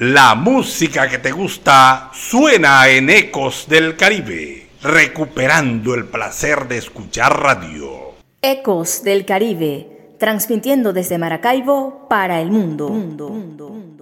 La música que te gusta suena en Ecos del Caribe, recuperando el placer de escuchar radio. Ecos del Caribe, transmitiendo desde Maracaibo para el mundo.